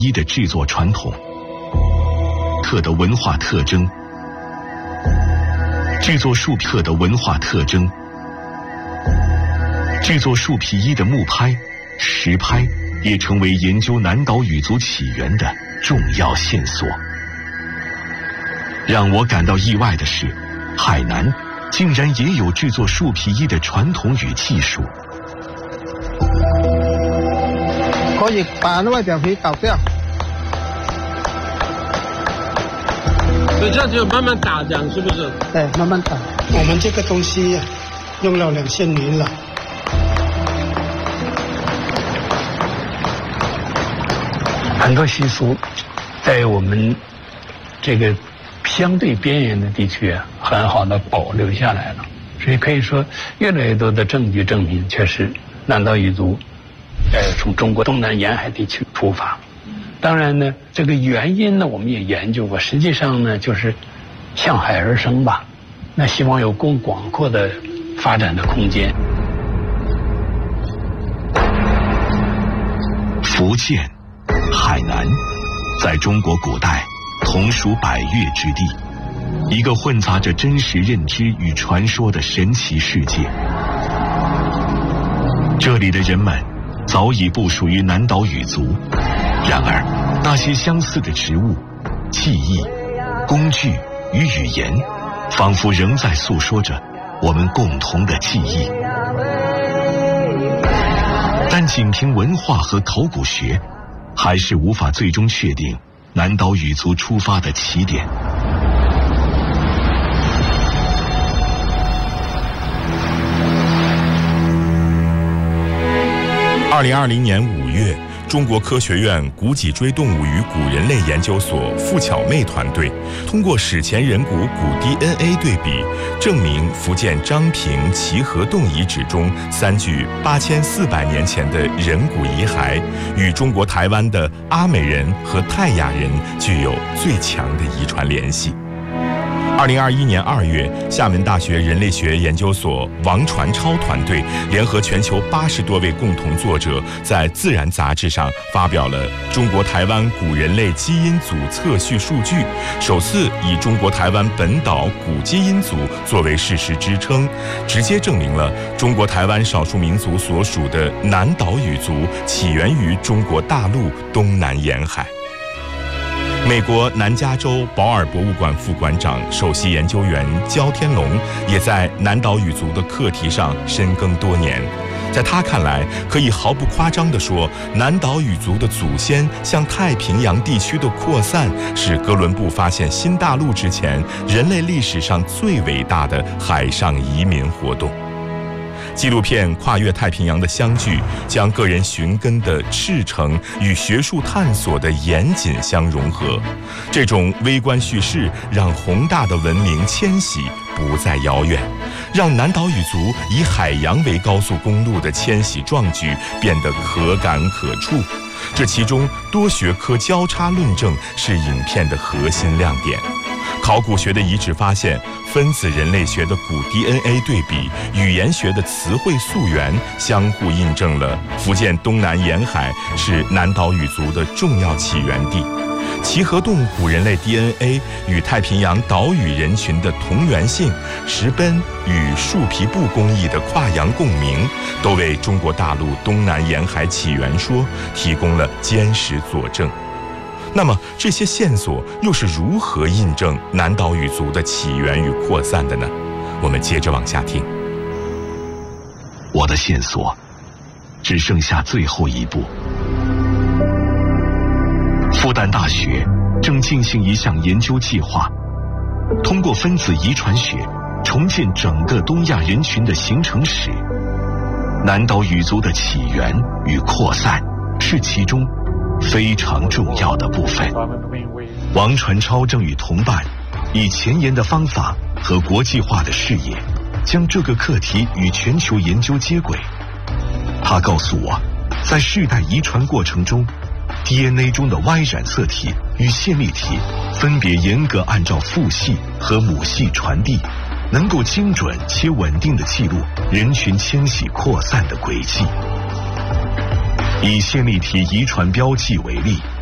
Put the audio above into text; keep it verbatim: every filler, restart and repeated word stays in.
一的制作传统、特的文化特征，制作树皮的文化特征，制作树皮衣的木拍、石拍也成为研究南岛语族起源的重要线索。让我感到意外的是，海南竟然也有制作树皮衣的传统与技术。 可以把那外表皮搞掉。 所以这样就慢慢打，这样是不是？ 对，慢慢打。我们这个东西用了两千年了。 很多习俗在我们这个相对边缘的地区啊，很好的保留下来了。所以可以说，越来越多的证据证明，确实南岛语族呃从中国东南沿海地区出发。当然呢，这个原因呢，我们也研究过。实际上呢，就是向海而生吧。那希望有更广阔的发展的空间。 福建、海南，在中国古代同属百越之地，一个混杂着真实认知与传说的神奇世界。这里的人们早已不属于南岛语族，然而那些相似的植物、记忆、工具与语言，仿佛仍在诉说着我们共同的记忆。但仅凭文化和考古学，还是无法最终确定南岛语族出发的起点。 二零二零年五月，中国科学院古脊椎动物与古人类研究所傅巧妹团队通过史前人骨骨 D N A 对比，证明福建漳平齐河洞遗址中三具八千四百年前的人骨遗骸与中国台湾的阿美人和泰雅人具有最强的遗传联系。二零二一年二月，厦门大学人类学研究所王传超团队联合全球八十多位共同作者，在《自然》杂志上发表了中国台湾古人类基因组测序数据，首次以中国台湾本岛古基因组作为事实支撑，直接证明了中国台湾少数民族所属的南岛语族起源于中国大陆东南沿海。美国南加州保尔博物馆副馆长、首席研究员焦天龙也在南岛语族的课题上深耕多年。在他看来，可以毫不夸张地说，南岛语族的祖先向太平洋地区的扩散，是哥伦布发现新大陆之前人类历史上最伟大的海上移民活动。纪录片《跨越太平洋的相聚》将个人寻根的赤诚与学术探索的严谨相融合，这种微观叙事让宏大的文明迁徙不再遥远，让南岛语族以海洋为高速公路的迁徙壮举变得可感可触。这其中多学科交叉论证是影片的核心亮点。考古学的遗址发现，分子人类学的古 D N A 对比，语言学的词汇溯源，相互印证了福建东南沿海是南岛语族的重要起源地。齐河洞古人类 D N A 与太平洋岛屿人群的同源性，石奔与树皮布工艺的跨洋共鸣，都为中国大陆东南沿海起源说提供了坚实佐证。那么这些线索又是如何印证南岛语族的起源与扩散的呢？我们接着往下听。 我的线索只剩下最后一步。复旦大学正进行一项研究计划，通过分子遗传学重建整个东亚人群的形成史。南岛语族的起源与扩散是其中非常重要的部分。王传超正与同伴以前沿的方法和国际化的视野，将这个课题与全球研究接轨。他告诉我，在世代遗传过程中， D N A 中的 Y 染色体与线粒体分别严格按照父系和母系传递，能够精准且稳定地记录人群迁徙扩散的轨迹。以线粒体遗传标记为例，